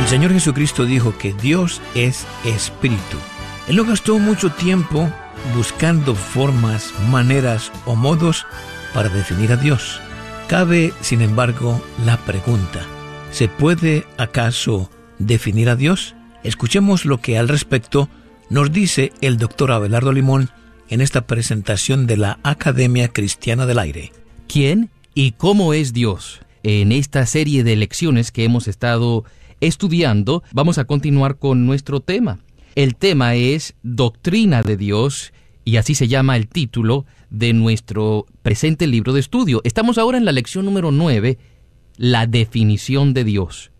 Señor Jesucristo dijo que Dios es espíritu. Él no gastó mucho tiempo buscando formas, maneras o modos para definir a Dios. Cabe, sin embargo, la pregunta: ¿se puede acaso definir a Dios? Escuchemos lo que al respecto nos dice el doctor Abelardo Limón en esta presentación de la Academia Cristiana del Aire. ¿Quién y cómo es Dios? En esta serie de lecciones que hemos estado estudiando, vamos a continuar con nuestro tema. El tema es Doctrina de Dios, y así se llama el título de nuestro presente libro de estudio. Estamos ahora en la lección número 9, la definición de Dios.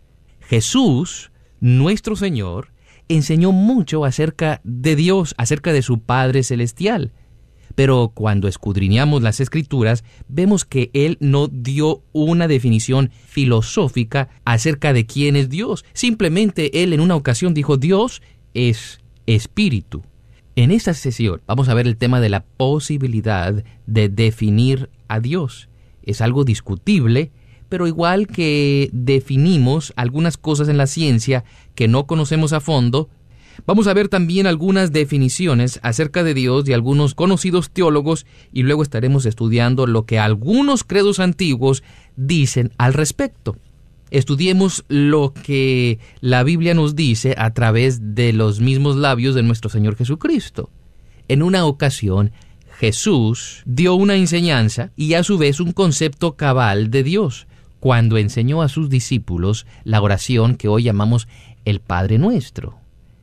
Jesús, nuestro Señor, enseñó mucho acerca de Dios, acerca de su Padre Celestial. Pero cuando escudriñamos las Escrituras, vemos que Él no dio una definición filosófica acerca de quién es Dios. Simplemente Él en una ocasión dijo: Dios es espíritu. En esta sesión vamos a ver el tema de la posibilidad de definir a Dios. Es algo discutible, pero igual que definimos algunas cosas en la ciencia que no conocemos a fondo, vamos a ver también algunas definiciones acerca de Dios de algunos conocidos teólogos, y luego estaremos estudiando lo que algunos credos antiguos dicen al respecto. Estudiemos lo que la Biblia nos dice a través de los mismos labios de nuestro Señor Jesucristo. En una ocasión, Jesús dio una enseñanza y a su vez un concepto cabal de Dios, cuando enseñó a sus discípulos la oración que hoy llamamos el Padre Nuestro.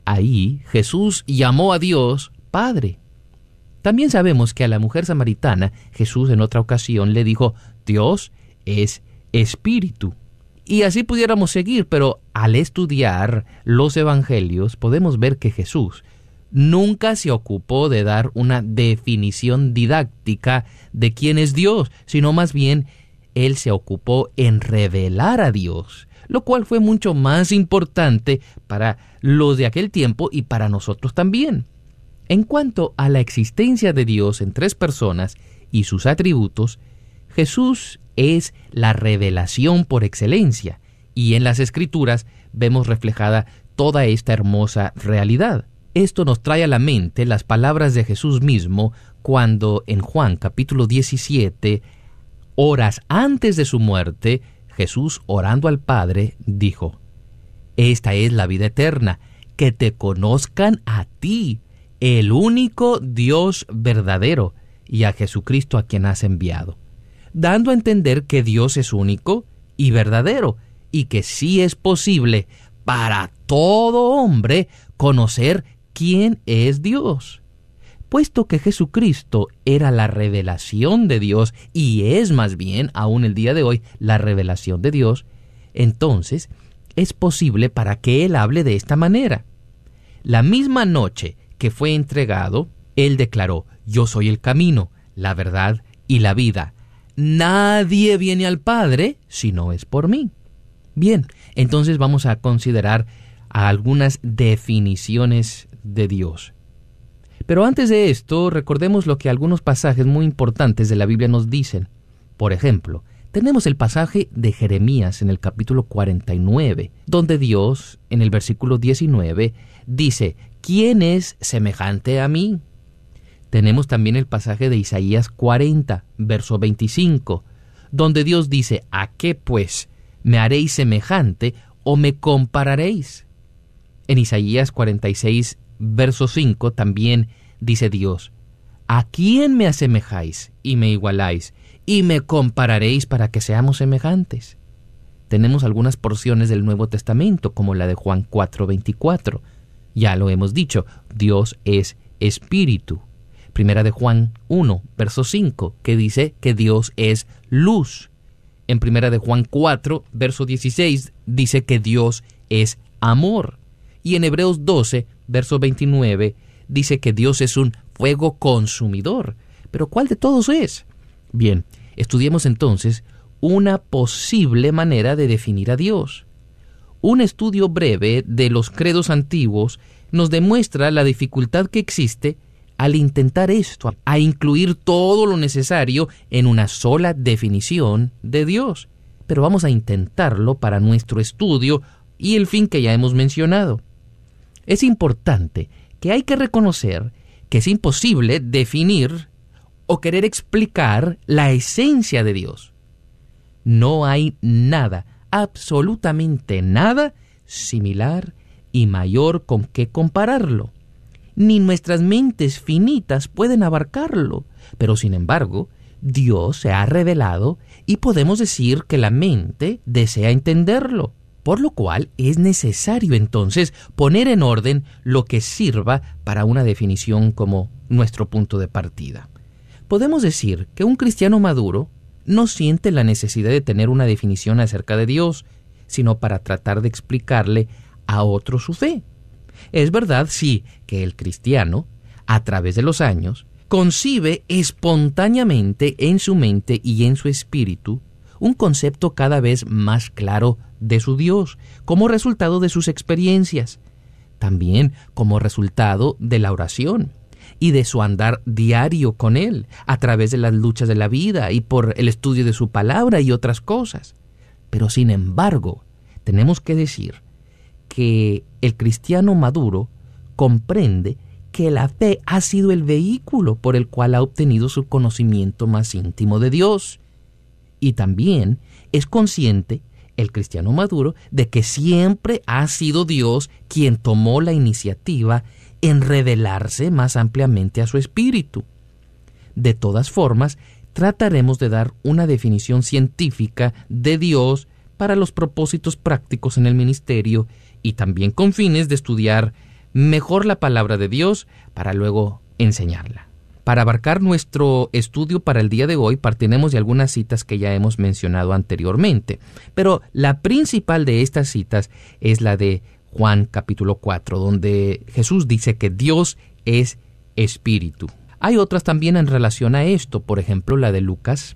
Ahí Jesús llamó a Dios Padre. También sabemos que a la mujer samaritana Jesús en otra ocasión le dijo: Dios es espíritu. Y así pudiéramos seguir, pero al estudiar los evangelios podemos ver que Jesús nunca se ocupó de dar una definición didáctica de quién es Dios, sino más bien Él se ocupó en revelar a Dios, lo cual fue mucho más importante para los de aquel tiempo y para nosotros también. En cuanto a la existencia de Dios en tres personas y sus atributos, Jesús es la revelación por excelencia, y en las Escrituras vemos reflejada toda esta hermosa realidad. Esto nos trae a la mente las palabras de Jesús mismo cuando en Juan capítulo 17, horas antes de su muerte, Jesús, orando al Padre, dijo: Esta es la vida eterna, que te conozcan a ti, el único Dios verdadero, y a Jesucristo a quien has enviado, dando a entender que Dios es único y verdadero, y que sí es posible para todo hombre conocer quién es Dios. Puesto que Jesucristo era la revelación de Dios, y es más bien, aún el día de hoy, la revelación de Dios, entonces es posible para que Él hable de esta manera. La misma noche que fue entregado, Él declaró: Yo soy el camino, la verdad y la vida. Nadie viene al Padre si no es por mí. Bien, entonces vamos a considerar algunas definiciones de Dios. Pero antes de esto, recordemos lo que algunos pasajes muy importantes de la Biblia nos dicen. Por ejemplo, tenemos el pasaje de Jeremías en el capítulo 49, donde Dios, en el versículo 19, dice: ¿Quién es semejante a mí? Tenemos también el pasaje de Isaías 40, verso 25, donde Dios dice: ¿A qué pues me haréis semejante o me compararéis? En Isaías 46, verso 5 también dice Dios: ¿A quién me asemejáis y me igualáis y me compararéis para que seamos semejantes? Tenemos algunas porciones del Nuevo Testamento, como la de Juan 4:24. Ya lo hemos dicho, Dios es espíritu. Primera de Juan 1, verso 5, que dice que Dios es luz. En Primera de Juan 4, verso 16, dice que Dios es amor. Y en Hebreos 12, verso 29, dice que Dios es un fuego consumidor. ¿Pero cuál de todos es? Bien, estudiemos entonces una posible manera de definir a Dios. Un estudio breve de los credos antiguos nos demuestra la dificultad que existe al intentar esto, a incluir todo lo necesario en una sola definición de Dios. Pero vamos a intentarlo para nuestro estudio y el fin que ya hemos mencionado. Es importante que hay que reconocer que es imposible definir o querer explicar la esencia de Dios. No hay nada, absolutamente nada, similar y mayor con qué compararlo. Ni nuestras mentes finitas pueden abarcarlo, pero sin embargo, Dios se ha revelado y podemos decir que la mente desea entenderlo, por lo cual es necesario entonces poner en orden lo que sirva para una definición como nuestro punto de partida. Podemos decir que un cristiano maduro no siente la necesidad de tener una definición acerca de Dios, sino para tratar de explicarle a otro su fe. Es verdad, sí, que el cristiano, a través de los años, concibe espontáneamente en su mente y en su espíritu un concepto cada vez más claro de su Dios, como resultado de sus experiencias, también como resultado de la oración y de su andar diario con Él, a través de las luchas de la vida y por el estudio de su palabra y otras cosas. Pero sin embargo, tenemos que decir que el cristiano maduro comprende que la fe ha sido el vehículo por el cual ha obtenido su conocimiento más íntimo de Dios. Y también es consciente, el cristiano maduro, de que siempre ha sido Dios quien tomó la iniciativa en revelarse más ampliamente a su espíritu. De todas formas, trataremos de dar una definición científica de Dios para los propósitos prácticos en el ministerio y también con fines de estudiar mejor la palabra de Dios para luego enseñarla. Para abarcar nuestro estudio para el día de hoy, partiremos de algunas citas que ya hemos mencionado anteriormente, pero la principal de estas citas es la de Juan capítulo 4, donde Jesús dice que Dios es espíritu. Hay otras también en relación a esto, por ejemplo la de Lucas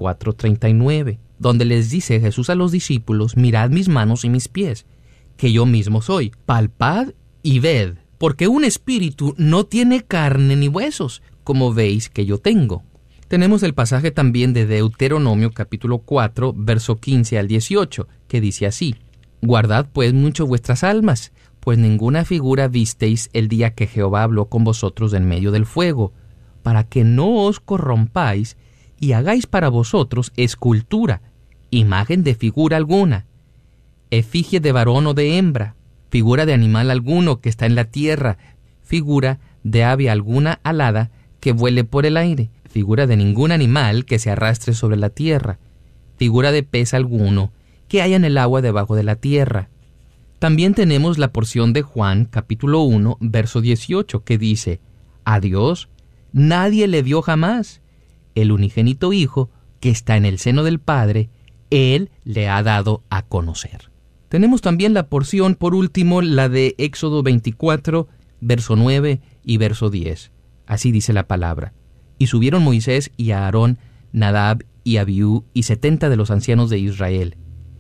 24:39, donde les dice Jesús a los discípulos: mirad mis manos y mis pies, que yo mismo soy, palpad y ved, porque un espíritu no tiene carne ni huesos, como veis que yo tengo. Tenemos el pasaje también de Deuteronomio capítulo 4, verso 15 al 18, que dice así: guardad pues mucho vuestras almas, pues ninguna figura visteis el día que Jehová habló con vosotros en medio del fuego, para que no os corrompáis y hagáis para vosotros escultura, imagen de figura alguna, efigie de varón o de hembra, figura de animal alguno que está en la tierra, figura de ave alguna alada que vuele por el aire, figura de ningún animal que se arrastre sobre la tierra, figura de pez alguno que haya en el agua debajo de la tierra. También tenemos la porción de Juan capítulo 1, verso 18, que dice: a Dios nadie le vio jamás, el unigénito Hijo que está en el seno del Padre, Él le ha dado a conocer. Tenemos también la porción, por último, la de Éxodo 24, verso 9 y verso 10. Así dice la palabra: y subieron Moisés y Aarón, Nadab y Abiú y 70 de los ancianos de Israel,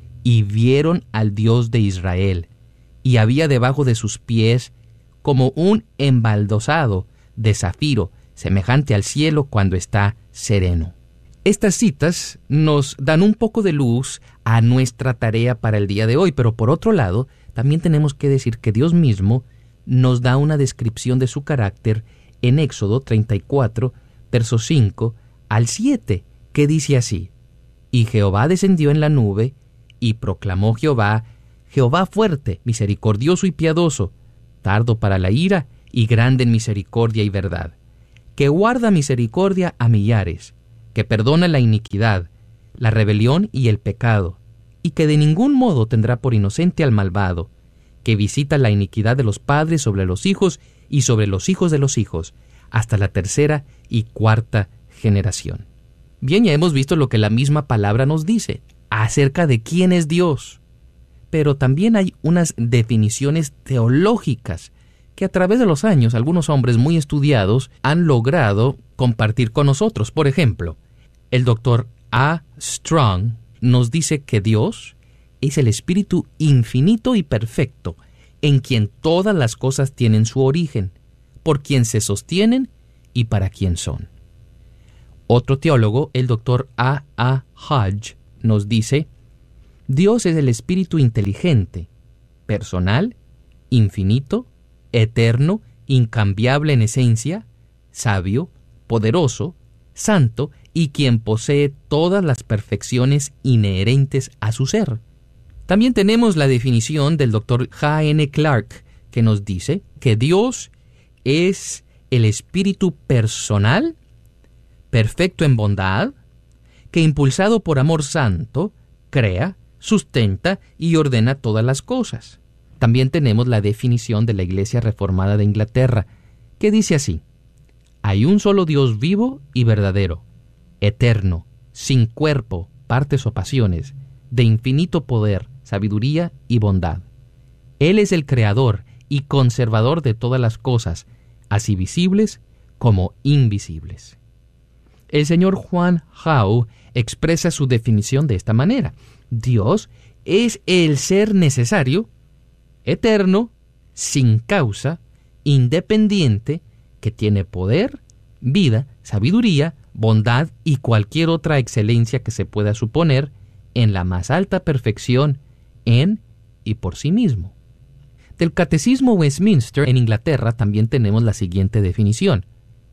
y vieron al Dios de Israel, y había debajo de sus pies como un embaldosado de zafiro, semejante al cielo cuando está sereno. Estas citas nos dan un poco de luz a nuestra tarea para el día de hoy, pero por otro lado, también tenemos que decir que Dios mismo nos da una descripción de su carácter en Éxodo 34, versos 5 al 7, que dice así: y Jehová descendió en la nube, y proclamó Jehová, Jehová fuerte, misericordioso y piadoso, tardo para la ira y grande en misericordia y verdad, que guarda misericordia a millares, que perdona la iniquidad, la rebelión y el pecado, y que de ningún modo tendrá por inocente al malvado, que visita la iniquidad de los padres sobre los hijos y sobre los hijos de los hijos, hasta la tercera y cuarta generación. Bien, ya hemos visto lo que la misma palabra nos dice acerca de quién es Dios, pero también hay unas definiciones teológicas que a través de los años algunos hombres muy estudiados han logrado compartir con nosotros. Por ejemplo, el doctor A. Strong nos dice que Dios es el Espíritu infinito y perfecto, en quien todas las cosas tienen su origen, por quien se sostienen y para quien son. Otro teólogo, el doctor A. Hodge, nos dice: Dios es el Espíritu inteligente, personal, infinito, eterno, incambiable en esencia, sabio, poderoso, santo y quien posee todas las perfecciones inherentes a su ser. También tenemos la definición del Dr. J. N. Clark, que nos dice que Dios es el espíritu personal, perfecto en bondad, que impulsado por amor santo, crea, sustenta y ordena todas las cosas. También tenemos la definición de la Iglesia Reformada de Inglaterra, que dice así: hay un solo Dios vivo y verdadero, eterno, sin cuerpo, partes o pasiones, de infinito poder, sabiduría y bondad. Él es el creador y conservador de todas las cosas, así visibles como invisibles. El señor Juan Howe expresa su definición de esta manera: Dios es el ser necesario, eterno, sin causa, independiente, que tiene poder, vida, sabiduría, bondad y cualquier otra excelencia que se pueda suponer en la más alta perfección en y por sí mismo. Del Catecismo Westminster en Inglaterra también tenemos la siguiente definición: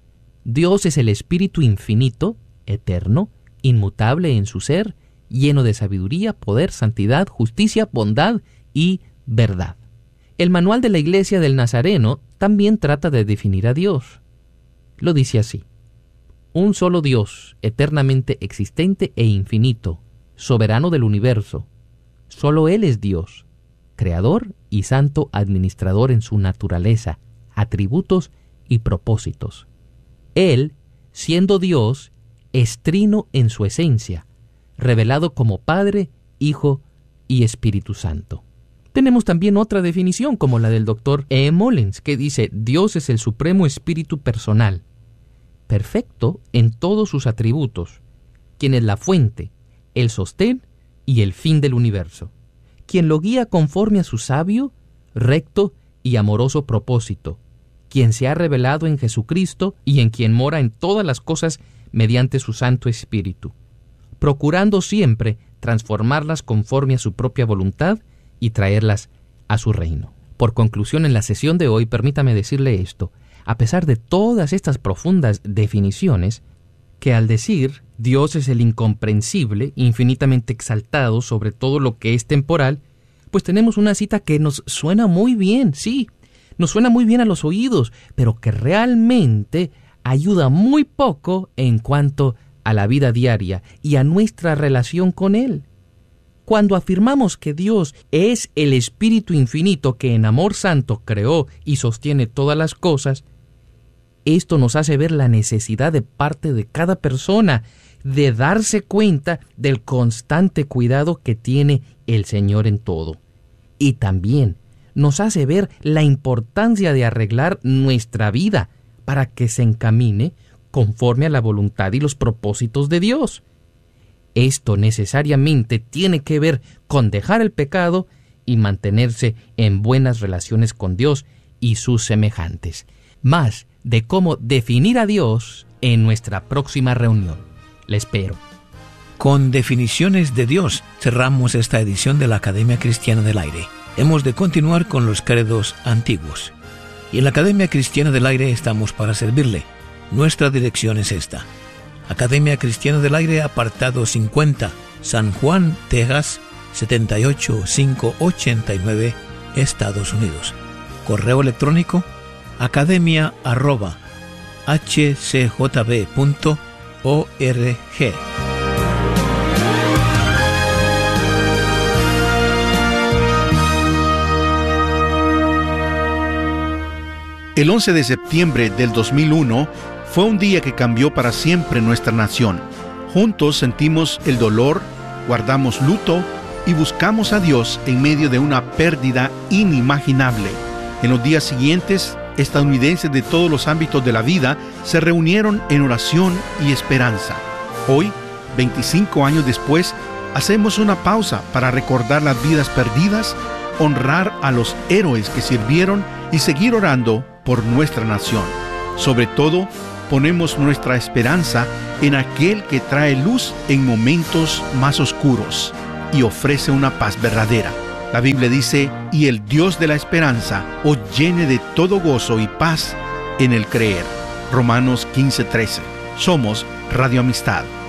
Dios es el espíritu infinito, eterno, inmutable en su ser, lleno de sabiduría, poder, santidad, justicia, bondad y verdad. El Manual de la Iglesia del Nazareno también trata de definir a Dios. Lo dice así: un solo Dios, eternamente existente e infinito, soberano del universo. Solo Él es Dios, creador y santo administrador en su naturaleza, atributos y propósitos. Él, siendo Dios, es trino en su esencia, revelado como Padre, Hijo y Espíritu Santo. Tenemos también otra definición, como la del Dr. E. Mullins, que dice: Dios es el supremo espíritu personal, perfecto en todos sus atributos, quien es la fuente, el sostén y el fin del universo, quien lo guía conforme a su sabio, recto y amoroso propósito, quien se ha revelado en Jesucristo y en quien mora en todas las cosas mediante su Santo Espíritu, procurando siempre transformarlas conforme a su propia voluntad y traerlas a su reino. Por conclusión, en la sesión de hoy, permítame decirle esto: a pesar de todas estas profundas definiciones, que al decir Dios es el incomprensible, infinitamente exaltado sobre todo lo que es temporal, pues tenemos una cita que nos suena muy bien, sí, nos suena muy bien a los oídos, pero que realmente ayuda muy poco en cuanto a la vida diaria y a nuestra relación con Él. Cuando afirmamos que Dios es el Espíritu Infinito que en amor santo creó y sostiene todas las cosas, esto nos hace ver la necesidad de parte de cada persona de darse cuenta del constante cuidado que tiene el Señor en todo. Y también nos hace ver la importancia de arreglar nuestra vida para que se encamine conforme a la voluntad y los propósitos de Dios. Esto necesariamente tiene que ver con dejar el pecado y mantenerse en buenas relaciones con Dios y sus semejantes. Más de cómo definir a Dios en nuestra próxima reunión. Le espero. Con definiciones de Dios cerramos esta edición de la Academia Cristiana del Aire. Hemos de continuar con los credos antiguos. Y en la Academia Cristiana del Aire estamos para servirle. Nuestra dirección es esta: Academia Cristiana del Aire, apartado 50, San Juan, Texas, 78589, Estados Unidos. Correo electrónico: academia@hcjb.org. El 11 de septiembre del 2001 fue un día que cambió para siempre nuestra nación. Juntos sentimos el dolor, guardamos luto y buscamos a Dios en medio de una pérdida inimaginable. En los días siguientes, estadounidenses de todos los ámbitos de la vida se reunieron en oración y esperanza. Hoy, 25 años después, hacemos una pausa para recordar las vidas perdidas, honrar a los héroes que sirvieron y seguir orando por nuestra nación. Sobre todo, ponemos nuestra esperanza en aquel que trae luz en momentos más oscuros y ofrece una paz verdadera. La Biblia dice, y el Dios de la esperanza os llene de todo gozo y paz en el creer. Romanos 15:13. Somos Radio Amistad.